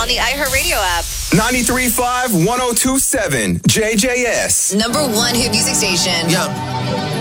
on the iHeartRadio app. 93.5, 102.7, JJS. #1 hit music station. Yeah.